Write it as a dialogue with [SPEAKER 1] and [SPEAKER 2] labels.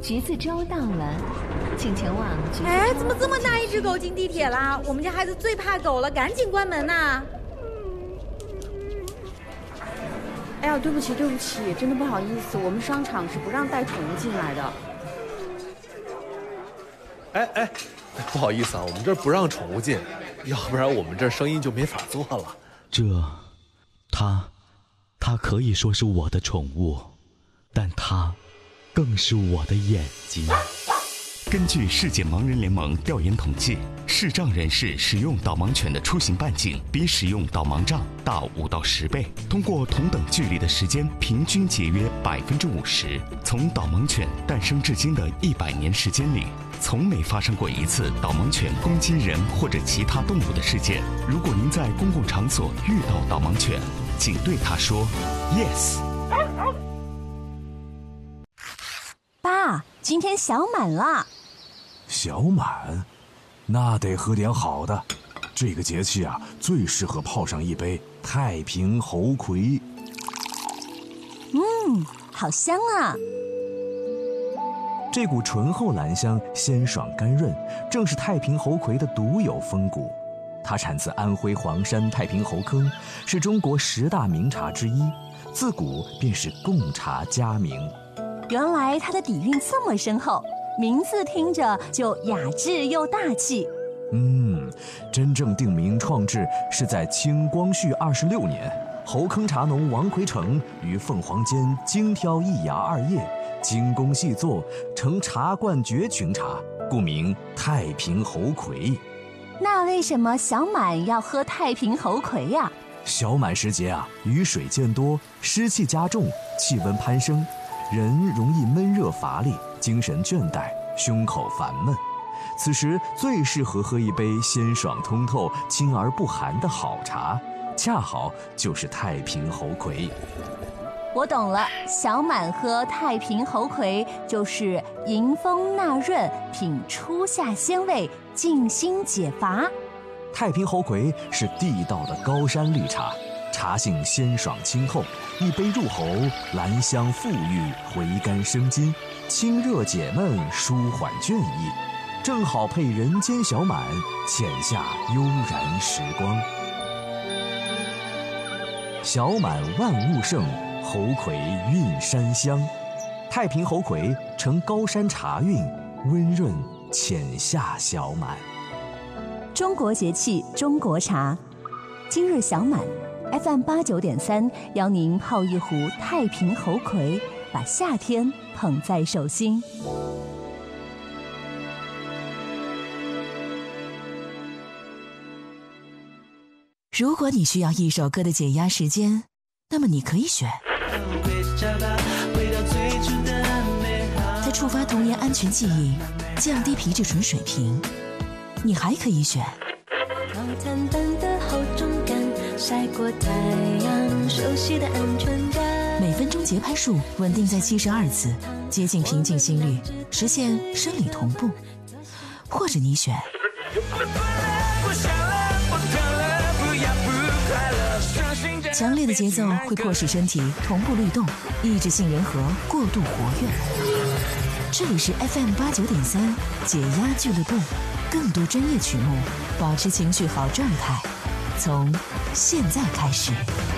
[SPEAKER 1] 橘子粥到了，请前往橘子粥。
[SPEAKER 2] 哎，怎么这么大一只狗进地铁啦？我们家孩子最怕狗了，赶紧关门呐！
[SPEAKER 3] 哎呀，对不起，真的不好意思，我们商场是不让带宠物进来的。
[SPEAKER 4] 哎，不好意思啊，我们这儿不让宠物进，要不然我们这儿生意就没法做了。
[SPEAKER 5] 它可以说是我的宠物，但它更是我的眼睛。
[SPEAKER 6] 根据世界盲人联盟调研统计，视障人士使用导盲犬的出行半径比使用导盲杖大5到10倍，通过同等距离的时间平均节约50%。从导盲犬诞生至今的100年时间里，从没发生过一次导盲犬攻击人或者其他动物的事件。如果您在公共场所遇到导盲犬，请对它说 yes。
[SPEAKER 7] 爸，今天小满了。
[SPEAKER 8] 小满？那得喝点好的。这个节气啊，最适合泡上一杯太平猴魁。
[SPEAKER 7] 好香啊！
[SPEAKER 8] 这股醇厚兰香，鲜爽甘润，正是太平猴魁的独有风骨。它产自安徽黄山太平猴坑，是中国10大名茶之一，自古便是贡茶佳名。
[SPEAKER 7] 原来它的底蕴这么深厚，名字听着就雅致又大气。
[SPEAKER 8] 真正定名创制是在清光绪26年，猴坑茶农王奎成于凤凰间精挑一芽2叶，精工细作，成茶冠绝群茶，故名太平猴魁。
[SPEAKER 7] 那为什么小满要喝太平猴魁呀？
[SPEAKER 8] 小满时节啊，雨水渐多，湿气加重，气温攀升，人容易闷热乏力，精神倦怠，胸口烦闷。此时最适合喝一杯鲜爽通透、清而不寒的好茶，恰好就是太平猴魁。
[SPEAKER 7] 我懂了，小满喝太平猴魁就是迎风纳润，品初夏鲜味，静心解乏。
[SPEAKER 8] 太平猴魁是地道的高山绿茶，茶性鲜爽清厚，一杯入喉，兰香馥郁，回甘生津，清热解闷，舒缓倦意，正好配人间小满，浅下悠然时光。小满万物盛，猴魁韵山香。太平猴魁承高山茶韵，温润浅下小满。
[SPEAKER 7] 中国节气，中国茶。今日小满 FM89.3邀您泡一壶太平猴魁，把夏天捧在手心。
[SPEAKER 9] 如果你需要一首歌的解压时间，那么你可以选在触发童年安全记忆，降低皮质醇水平。你还可以选
[SPEAKER 10] 坦荡的好重感，晒过太阳，熟悉的安全感。
[SPEAKER 9] 每分钟节拍数稳定在72次，接近平静心率，实现生理同步。或者你选强烈的节奏会迫使身体同步律动，抑制杏仁核过度活跃。这里是 FM89.3解压俱乐部，更多专业曲目，保持情绪好状态，从现在开始。